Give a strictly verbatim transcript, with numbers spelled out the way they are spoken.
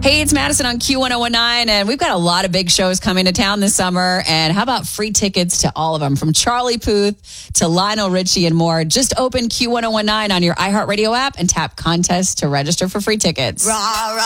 Hey, it's Madison on Q ten nineteen, and we've got a lot of big shows coming to town this summer. And how about free tickets to all of them, from Charlie Puth to Lionel Richie and more? Just open Q ten nineteen on your iHeartRadio app and tap contest to register for free tickets. Rah, rah.